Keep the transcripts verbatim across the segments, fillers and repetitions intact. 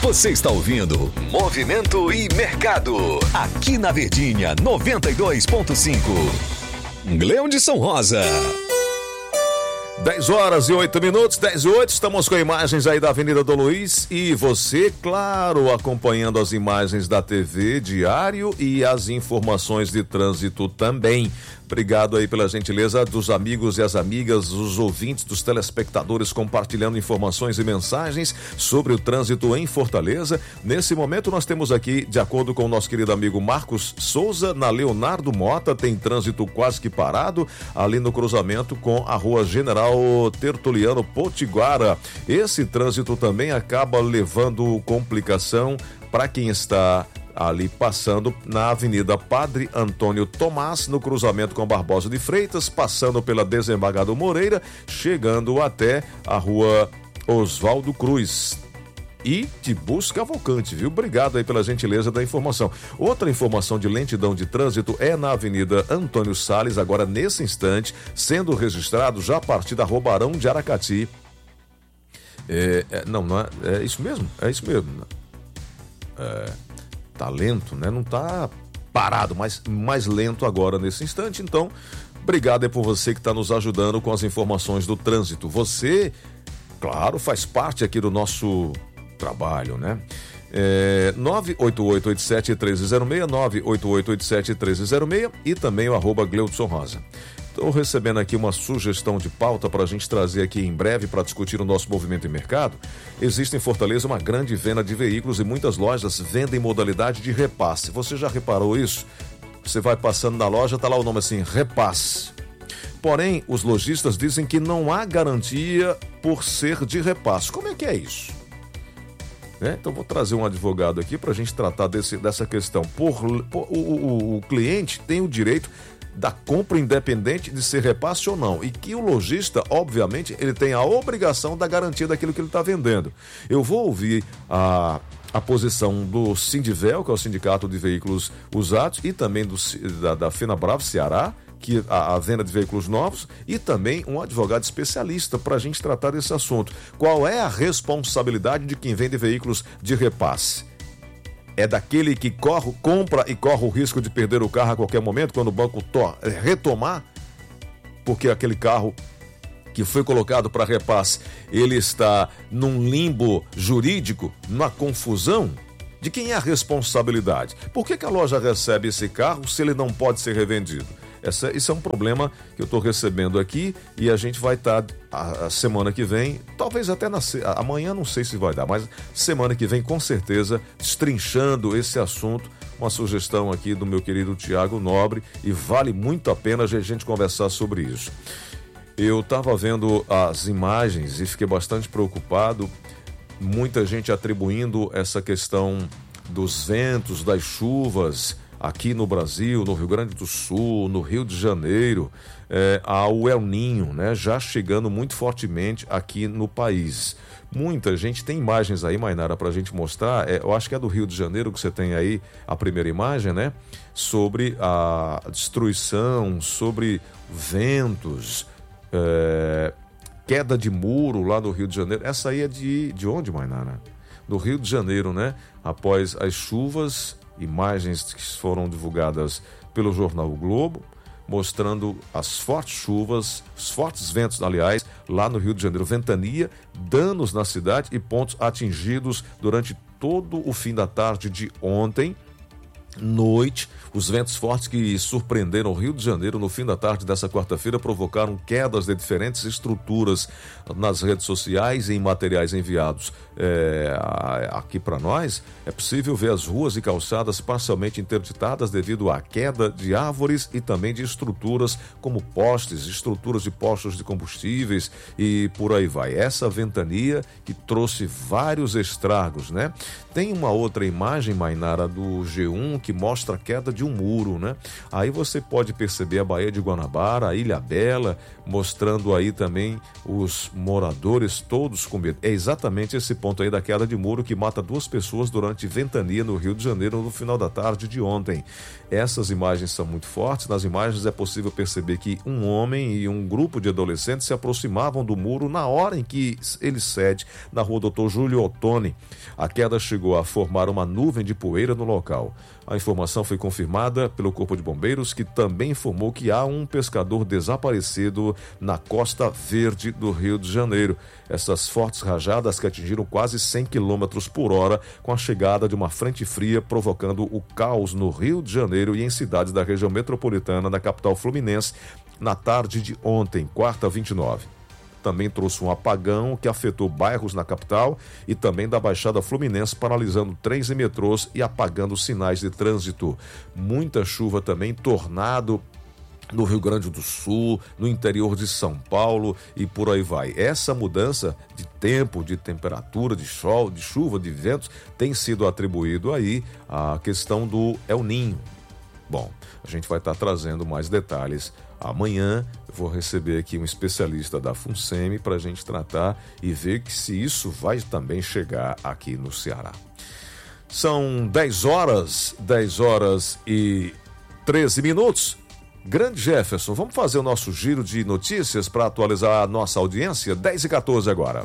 Você está ouvindo Movimento e Mercado, aqui na Verdinha noventa e dois ponto cinco. Leão de São Rosa. dez horas e oito minutos, dez e oito, estamos com imagens aí da Avenida Dom Luiz e você, claro, acompanhando as imagens da T V Diário e as informações de trânsito também. Obrigado aí pela gentileza dos amigos e as amigas, os ouvintes, dos telespectadores compartilhando informações e mensagens sobre o trânsito em Fortaleza. Nesse momento nós temos aqui, de acordo com o nosso querido amigo Marcos Souza, na Leonardo Mota, tem trânsito quase que parado ali no cruzamento com a Rua General Tertuliano Potiguara. Esse trânsito também acaba levando complicação para quem está ali passando na Avenida Padre Antônio Tomás, no cruzamento com Barbosa de Freitas, passando pela Desembargador Moreira, chegando até a Rua Oswaldo Cruz. E de Busca Cavalcante, viu? Obrigado aí pela gentileza da informação. Outra informação de lentidão de trânsito é na Avenida Antônio Salles, agora nesse instante, sendo registrado já a partir da Rua Barão de Aracati. É, é, não, não é, é isso mesmo? É isso mesmo. É... Tá lento, né? Não tá parado, mas mais lento agora nesse instante. Então, obrigado aí por você que está nos ajudando com as informações do trânsito. Você, claro, faz parte aqui do nosso trabalho, né? É, nove oito oito oito sete um três zero seis, nove oito oito oito sete um três zero seis e também o arroba Gleudson Rosa. Estou recebendo aqui uma sugestão de pauta para a gente trazer aqui em breve para discutir o nosso movimento em mercado. Existe em Fortaleza uma grande venda de veículos e muitas lojas vendem modalidade de repasse. Você já reparou isso? Você vai passando na loja, tá lá o nome assim, repasse. Porém, os lojistas dizem que não há garantia por ser de repasse. Como é que é isso? É, então vou trazer um advogado aqui para a gente tratar desse, dessa questão. Por, por, o, o, o cliente tem o direito da compra independente de ser repasse ou não, e que o lojista, obviamente, ele tem a obrigação da garantia daquilo que ele está vendendo. Eu vou ouvir a, a posição do Sindivel, que é o Sindicato de Veículos Usados, e também do, da, da FenaBravo Ceará, que a, a venda de veículos novos, e também um advogado especialista para a gente tratar desse assunto. Qual é a responsabilidade de quem vende veículos de repasse? É daquele que corre, compra e corre o risco de perder o carro a qualquer momento, quando o banco to- retomar, porque aquele carro que foi colocado para repasse, ele está num limbo jurídico, numa confusão? De quem é a responsabilidade? Por que que a loja recebe esse carro se ele não pode ser revendido? Essa, isso é um problema que eu estou recebendo aqui e a gente vai estar tá, a, a semana que vem, talvez até na, amanhã, não sei se vai dar, mas semana que vem com certeza destrinchando esse assunto. Uma sugestão aqui do meu querido Tiago Nobre, e vale muito a pena a gente conversar sobre isso. Eu estava vendo as imagens e fiquei bastante preocupado, muita gente atribuindo essa questão dos ventos, das chuvas aqui no Brasil, no Rio Grande do Sul, no Rio de Janeiro, é, ao El Ninho, né? Já chegando muito fortemente aqui no país. Muita gente tem imagens aí, Mainara, para a gente mostrar. É, eu acho que é do Rio de Janeiro que você tem aí a primeira imagem, né? Sobre a destruição, sobre ventos, é, queda de muro lá no Rio de Janeiro. Essa aí é de, de onde, Mainara? Do Rio de Janeiro, né? Após as chuvas, imagens que foram divulgadas pelo jornal O Globo, mostrando as fortes chuvas, os fortes ventos, aliás, lá no Rio de Janeiro, ventania, danos na cidade e pontos atingidos durante todo o fim da tarde de ontem, noite. Os ventos fortes que surpreenderam o Rio de Janeiro no fim da tarde dessa quarta-feira provocaram quedas de diferentes estruturas nas redes sociais e em materiais enviados é, aqui para nós. É possível ver as ruas e calçadas parcialmente interditadas devido à queda de árvores e também de estruturas como postes, estruturas de postos de combustíveis e por aí vai. Essa ventania que trouxe vários estragos, né? Tem uma outra imagem, Mainara, do G um, que mostra a queda de um muro, né? Aí você pode perceber a Baía de Guanabara, a Ilha Bela, mostrando aí também os moradores todos com medo. É exatamente esse ponto aí da queda de muro que mata duas pessoas durante ventania no Rio de Janeiro no final da tarde de ontem. Essas imagens são muito fortes. Nas imagens é possível perceber que um homem e um grupo de adolescentes se aproximavam do muro na hora em que ele cede na rua doutor Júlio Ottoni. A queda chegou a formar uma nuvem de poeira no local. A informação foi confirmada pelo Corpo de Bombeiros, que também informou que há um pescador desaparecido na Costa Verde do Rio de Janeiro. Essas fortes rajadas que atingiram quase cem quilômetros por hora com a chegada de uma frente fria, provocando o caos no Rio de Janeiro e em cidades da região metropolitana da capital fluminense na tarde de ontem, quarta vinte e nove. Também trouxe um apagão que afetou bairros na capital e também da Baixada Fluminense, paralisando trens e metrôs e apagando sinais de trânsito. Muita chuva também, tornado no Rio Grande do Sul, no interior de São Paulo e por aí vai. Essa mudança de tempo, de temperatura, de sol, de chuva, de ventos, tem sido atribuído aí à questão do El Ninho. Bom, a gente vai estar trazendo mais detalhes amanhã. Eu vou receber aqui um especialista da FUNSEMI para a gente tratar e ver que se isso vai também chegar aqui no Ceará. São dez horas, dez horas e treze minutos. Grande Jefferson, vamos fazer o nosso giro de notícias para atualizar a nossa audiência? dez e quatorze agora.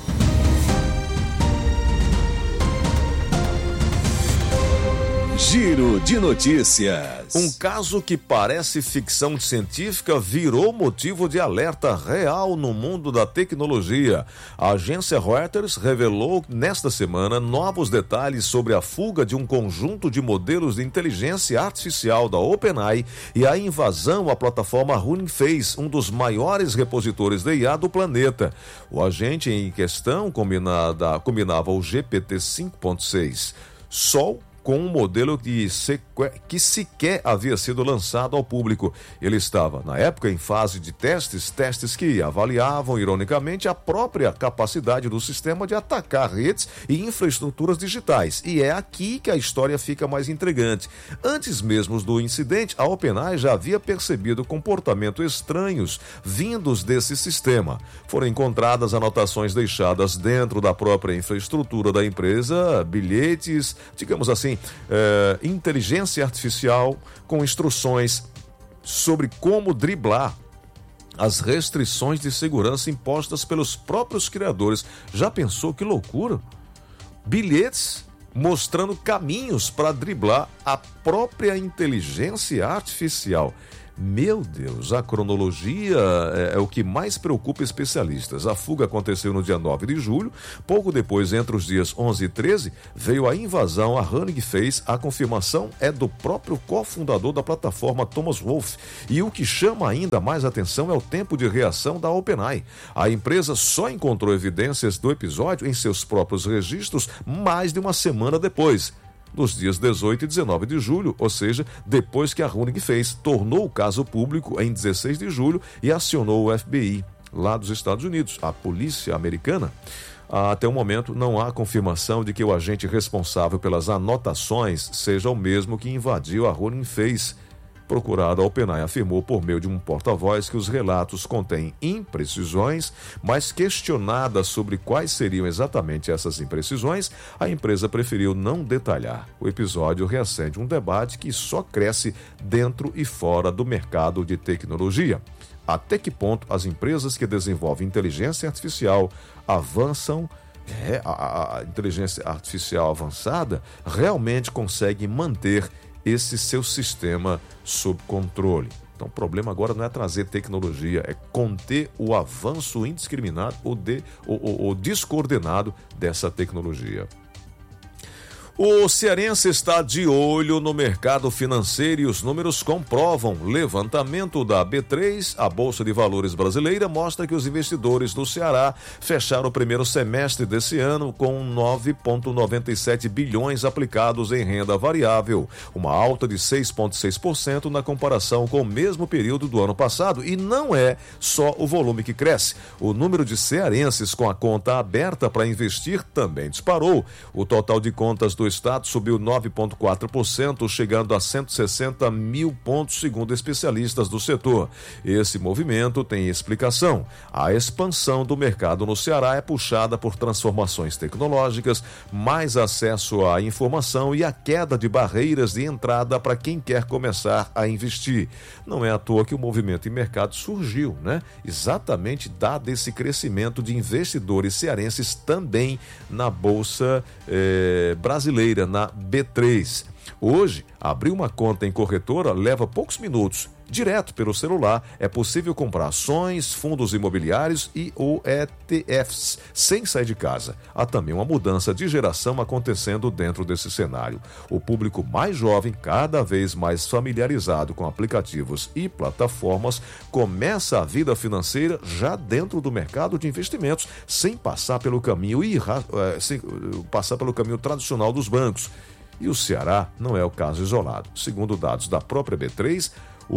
Giro de notícias. Um caso que parece ficção científica virou motivo de alerta real no mundo da tecnologia. A agência Reuters revelou nesta semana novos detalhes sobre a fuga de um conjunto de modelos de inteligência artificial da OpenAI e a invasão à plataforma Hugging Face, um dos maiores repositores de I A do planeta. O agente em questão combinada, combinava o G P T cinco ponto seis. Sol com um modelo que, se, que sequer havia sido lançado ao público. Ele estava, na época, em fase de testes, testes que avaliavam, ironicamente, a própria capacidade do sistema de atacar redes e infraestruturas digitais. E é aqui que a história fica mais intrigante. Antes mesmo do incidente, a OpenAI já havia percebido comportamentos estranhos vindos desse sistema. Foram encontradas anotações deixadas dentro da própria infraestrutura da empresa, bilhetes, digamos assim, É, inteligência artificial com instruções sobre como driblar as restrições de segurança impostas pelos próprios criadores. Já pensou que loucura? Bilhetes mostrando caminhos para driblar a própria inteligência artificial. Meu Deus, a cronologia é, é o que mais preocupa especialistas. A fuga aconteceu no dia nove de julho. Pouco depois, entre os dias onze e treze, veio a invasão à Hugging Face. A confirmação é do próprio cofundador da plataforma, Thomas Wolff. E o que chama ainda mais atenção é o tempo de reação da OpenAI. A empresa só encontrou evidências do episódio em seus próprios registros mais de uma semana depois, nos dias dezoito e dezenove de julho, ou seja, depois que a Hugging Face tornou o caso público em dezesseis de julho e acionou o F B I, lá dos Estados Unidos, a polícia americana. Até o momento, não há confirmação de que o agente responsável pelas anotações seja o mesmo que invadiu a Hugging Face. Procurada, a OpenAI afirmou por meio de um porta-voz que os relatos contêm imprecisões, mas questionada sobre quais seriam exatamente essas imprecisões, a empresa preferiu não detalhar. O episódio reacende um debate que só cresce dentro e fora do mercado de tecnologia. Até que ponto as empresas que desenvolvem inteligência artificial avançam É, a, a inteligência artificial avançada realmente consegue manter esse seu sistema sob controle. Então o problema agora não é trazer tecnologia, é conter o avanço indiscriminado ou, de, ou, ou, ou descoordenado dessa tecnologia. O cearense está de olho no mercado financeiro e os números comprovam. Levantamento da B três, a Bolsa de Valores brasileira, mostra que os investidores do Ceará fecharam o primeiro semestre desse ano com nove vírgula noventa e sete bilhões aplicados em renda variável, uma alta de seis vírgula seis por cento na comparação com o mesmo período do ano passado. E não é só o volume que cresce. O número de cearenses com a conta aberta para investir também disparou. O total de contas do do estado subiu nove vírgula quatro por cento, chegando a cento e sessenta mil pontos, segundo especialistas do setor. Esse movimento tem explicação. A expansão do mercado no Ceará é puxada por transformações tecnológicas, mais acesso à informação e a queda de barreiras de entrada para quem quer começar a investir. Não é à toa que o movimento em mercado surgiu, né? Exatamente dado esse crescimento de investidores cearenses também na Bolsa eh, Brasileira, na B três. Hoje, abrir uma conta em corretora leva poucos minutos. Direto pelo celular, é possível comprar ações, fundos imobiliários e ou E T Fs, sem sair de casa. Há também uma mudança de geração acontecendo dentro desse cenário. O público mais jovem, cada vez mais familiarizado com aplicativos e plataformas, começa a vida financeira já dentro do mercado de investimentos, sem passar pelo caminho, irra... sem passar pelo caminho tradicional dos bancos. E o Ceará não é o caso isolado. Segundo dados da própria B três,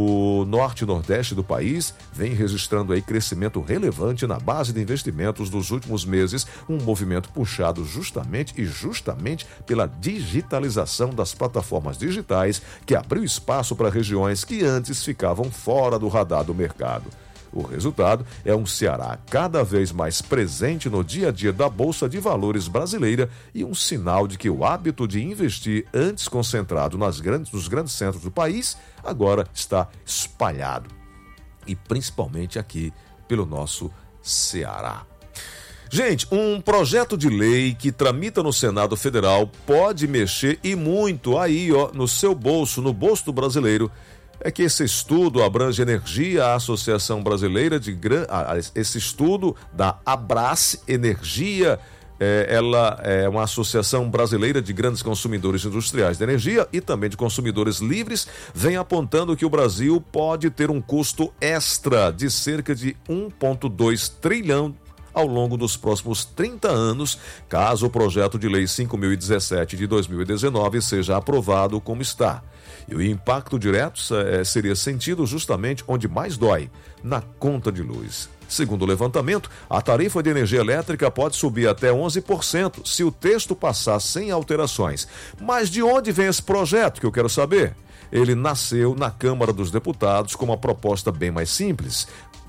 o norte e nordeste do país vem registrando aí crescimento relevante na base de investimentos dos últimos meses, um movimento puxado justamente e justamente pela digitalização das plataformas digitais, que abriu espaço para regiões que antes ficavam fora do radar do mercado. O resultado é um Ceará cada vez mais presente no dia a dia da Bolsa de Valores brasileira e um sinal de que o hábito de investir antes concentrado nas grandes, nos grandes centros do país agora está espalhado, e principalmente aqui pelo nosso Ceará. Gente, um projeto de lei que tramita no Senado Federal pode mexer e muito aí, ó, no seu bolso, no bolso do brasileiro. É que esse estudo abrange energia, a Associação Brasileira de Gran... Esse estudo da Abrace Energia, é, ela é uma associação brasileira de grandes consumidores industriais de energia e também de consumidores livres, vem apontando que o Brasil pode ter um custo extra de cerca de um vírgula dois trilhão ao longo dos próximos trinta anos, caso o projeto de lei cinco mil e dezessete de dois mil e dezenove seja aprovado como está. E o impacto direto é, seria sentido justamente onde mais dói, na conta de luz. Segundo o levantamento, a tarifa de energia elétrica pode subir até onze por cento se o texto passar sem alterações. Mas de onde vem esse projeto, que eu quero saber? Ele nasceu na Câmara dos Deputados com uma proposta bem mais simples: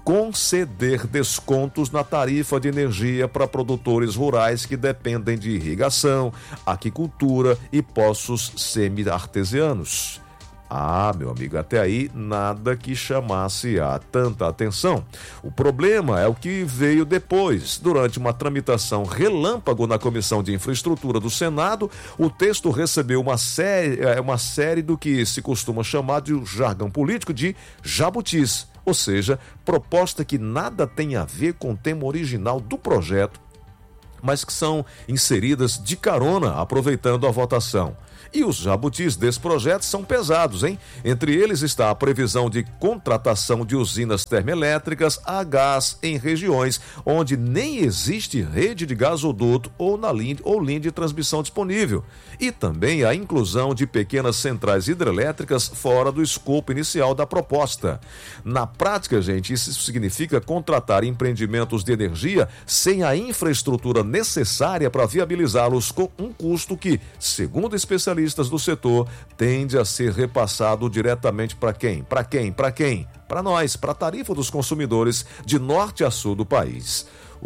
conceder descontos na tarifa de energia para produtores rurais que dependem de irrigação, aquicultura e poços semi-artesianos. Ah, meu amigo, até aí nada que chamasse a tanta atenção. O problema é o que veio depois. Durante uma tramitação relâmpago na Comissão de Infraestrutura do Senado, o texto recebeu uma série, uma série do que se costuma chamar de jargão político de jabutis, ou seja, proposta que nada tem a ver com o tema original do projeto, mas que são inseridas de carona, aproveitando a votação. E os jabutis desse projeto são pesados, hein? Entre eles está a previsão de contratação de usinas termoelétricas a gás em regiões onde nem existe rede de gasoduto ou, na linha, ou linha de transmissão disponível. E também a inclusão de pequenas centrais hidrelétricas fora do escopo inicial da proposta. Na prática, gente, isso significa contratar empreendimentos de energia sem a infraestrutura necessária para viabilizá-los com um custo que, segundo especialistas do setor, tende a ser repassado diretamente para quem? Para quem? Para quem? Para nós, para a tarifa dos consumidores de norte a sul do país.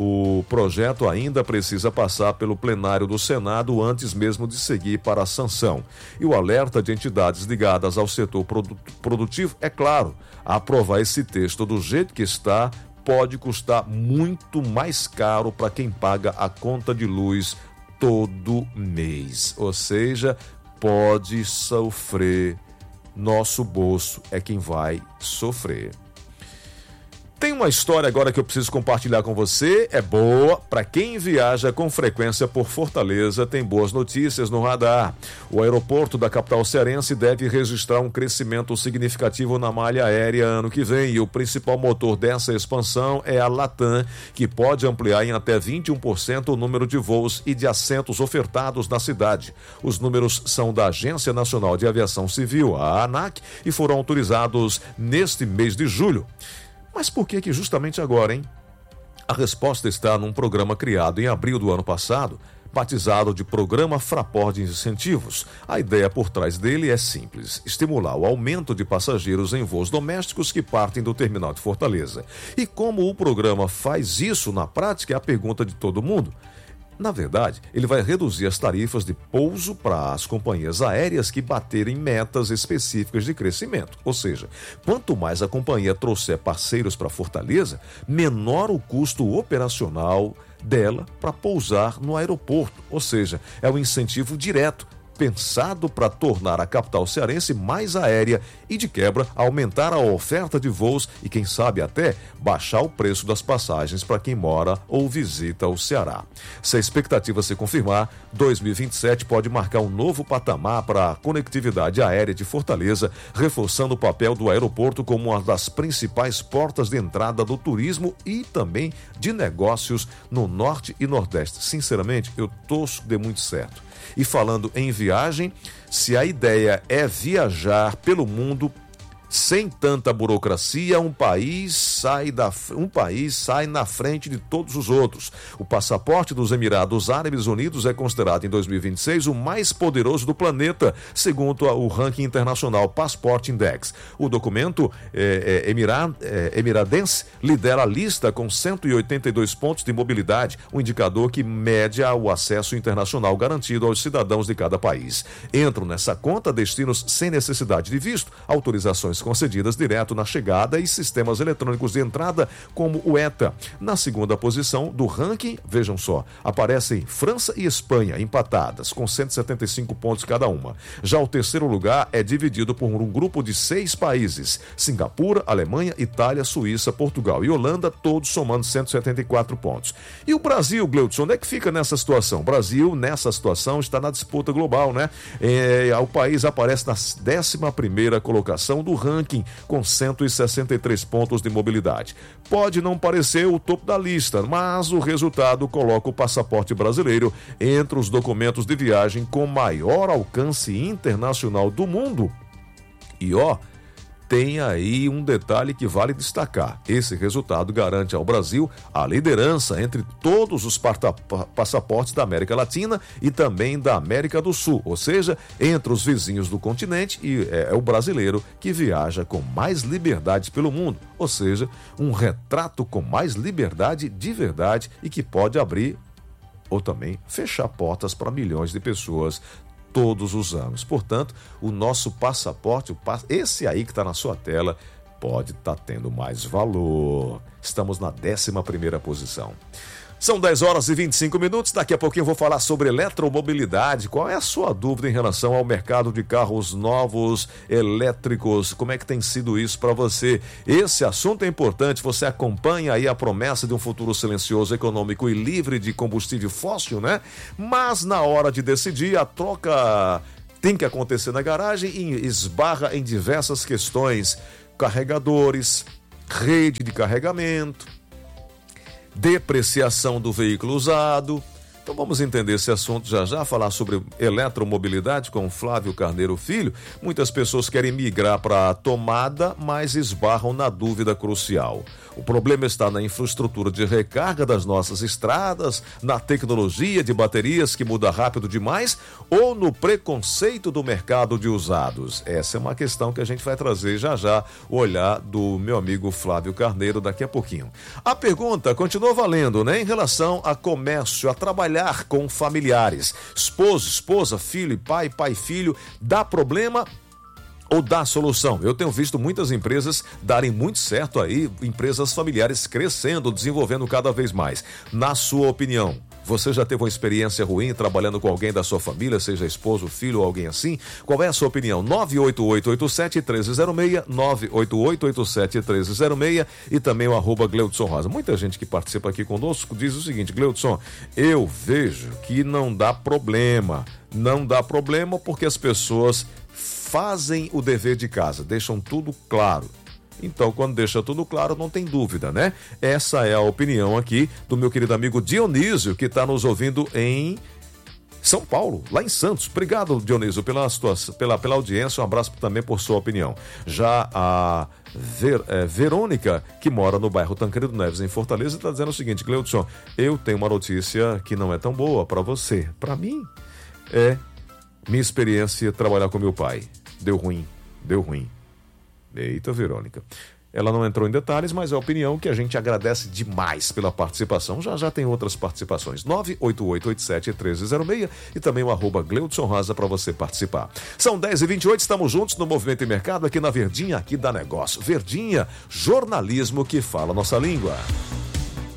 O projeto ainda precisa passar pelo plenário do Senado antes mesmo de seguir para a sanção. E o alerta de entidades ligadas ao setor produtivo é claro: aprovar esse texto do jeito que está pode custar muito mais caro para quem paga a conta de luz todo mês. Ou seja, pode sofrer, nosso bolso é quem vai sofrer. Tem uma história agora que eu preciso compartilhar com você, é boa. Para quem viaja com frequência por Fortaleza, tem boas notícias no radar. O aeroporto da capital cearense deve registrar um crescimento significativo na malha aérea ano que vem, e o principal motor dessa expansão é a Latam, que pode ampliar em até vinte e um por cento o número de voos e de assentos ofertados na cidade. Os números são da Agência Nacional de Aviação Civil, a ANAC, e foram autorizados neste mês de julho. Mas por que que justamente agora, hein? A resposta está num programa criado em abril do ano passado batizado de Programa Fraport de Incentivos. A ideia por trás dele é simples: estimular o aumento de passageiros em voos domésticos que partem do terminal de Fortaleza. E como o programa faz isso na prática é a pergunta de todo mundo. Na verdade, ele vai reduzir as tarifas de pouso para as companhias aéreas que baterem metas específicas de crescimento. Ou seja, quanto mais a companhia trouxer parceiros para Fortaleza, menor o custo operacional dela para pousar no aeroporto. Ou seja, é um incentivo direto, pensado para tornar a capital cearense mais aérea e, de quebra, aumentar a oferta de voos e, quem sabe, até baixar o preço das passagens para quem mora ou visita o Ceará. Se a expectativa se confirmar, dois mil e vinte e sete pode marcar um novo patamar para a conectividade aérea de Fortaleza, reforçando o papel do aeroporto como uma das principais portas de entrada do turismo e também de negócios no Norte e Nordeste. Sinceramente, eu torço que dê muito certo. E falando em viagem, se a ideia é viajar pelo mundo sem tanta burocracia, um país sai da, um país sai na frente de todos os outros. O passaporte dos Emirados Árabes Unidos é considerado em dois mil e vinte e seis o mais poderoso do planeta, segundo o ranking internacional Passport Index. O documento é, é, Emira, é, emiradense lidera a lista com cento e oitenta e dois pontos de mobilidade, um indicador que mede o acesso internacional garantido aos cidadãos de cada país. Entram nessa conta destinos sem necessidade de visto, autorizações concedidas direto na chegada e sistemas eletrônicos de entrada como o ETA. Na segunda posição do ranking, vejam só, aparecem França e Espanha empatadas, com cento e setenta e cinco pontos cada uma. Já o terceiro lugar é dividido por um grupo de seis países: Singapura, Alemanha, Itália, Suíça, Portugal e Holanda, todos somando cento e setenta e quatro pontos. E o Brasil, Gleudson, onde é que fica nessa situação? O Brasil, nessa situação, está na disputa global, né? É, o país aparece na décima primeira colocação do ranking, com cento e sessenta e três pontos de mobilidade. Pode não parecer o topo da lista, mas o resultado coloca o passaporte brasileiro entre os documentos de viagem com maior alcance internacional do mundo. E ó, tem aí um detalhe que vale destacar: esse resultado garante ao Brasil a liderança entre todos os passaportes da América Latina e também da América do Sul, ou seja, entre os vizinhos do continente, e é o brasileiro que viaja com mais liberdade pelo mundo, ou seja, um retrato com mais liberdade de verdade e que pode abrir ou também fechar portas para milhões de pessoas todos os anos. Portanto, o nosso passaporte, esse aí que está na sua tela, pode estar tá tendo mais valor. Estamos na décima primeira posição. São dez horas e vinte e cinco minutos, daqui a pouquinho eu vou falar sobre eletromobilidade. Qual é a sua dúvida em relação ao mercado de carros novos elétricos? Como é que tem sido isso para você? Esse assunto é importante, você acompanha aí a promessa de um futuro silencioso, econômico e livre de combustível fóssil, né? Mas na hora de decidir, a troca tem que acontecer na garagem e esbarra em diversas questões: carregadores, rede de carregamento, depreciação do veículo usado. Então vamos entender esse assunto já já, falar sobre eletromobilidade com Flávio Carneiro Filho. Muitas pessoas querem migrar para a tomada, mas esbarram na dúvida crucial. O problema está na infraestrutura de recarga das nossas estradas, na tecnologia de baterias que muda rápido demais ou no preconceito do mercado de usados? Essa é uma questão que a gente vai trazer já já, o olhar do meu amigo Flávio Carneiro daqui a pouquinho. A pergunta continua valendo, né? Em relação a comércio, a trabalhar com familiares, esposo, esposa, filho e pai, pai e filho, dá problema ou dá solução? Eu tenho visto muitas empresas darem muito certo aí, empresas familiares crescendo, desenvolvendo cada vez mais. Na sua opinião, você já teve uma experiência ruim trabalhando com alguém da sua família, seja esposo, filho ou alguém assim? Qual é a sua opinião? nove oito oito oito sete três zero seis, nove oito oito oito sete três zero seis e também o arroba Gleudson Rosa. Muita gente que participa aqui conosco diz o seguinte: Gleudson, eu vejo que não dá problema, não dá problema porque as pessoas fazem o dever de casa, deixam tudo claro. Então, quando deixa tudo claro, não tem dúvida, né? Essa é a opinião aqui do meu querido amigo Dionísio, que está nos ouvindo em São Paulo, lá em Santos. Obrigado, Dionísio, pela, situação, pela, pela audiência. Um abraço também por sua opinião. Já a Ver, é, Verônica, que mora no bairro Tancredo Neves, em Fortaleza, está dizendo o seguinte: Gleudson, eu tenho uma notícia que não é tão boa para você. Para mim, é minha experiência trabalhar com meu pai. Deu ruim, deu ruim. Eita, Verônica. Ela não entrou em detalhes, mas é a opinião que a gente agradece demais pela participação. Já já tem outras participações. nove oito oito oito sete um três zero seis e também o arroba Gleudson Rosa para você participar. São dez e vinte e oito, estamos juntos no Movimento e Mercado aqui na Verdinha, aqui dá negócio. Verdinha, jornalismo que fala nossa língua.